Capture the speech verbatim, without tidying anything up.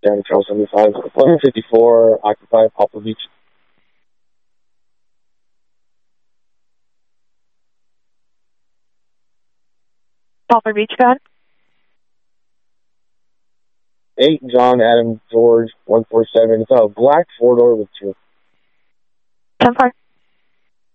down to Trail seventy-five. eleven fifty-four, occupy Poplar Beach. Poplar Beach, go ahead. eight, John, Adam, George, one four seven. It's a black four-door with two. ten four.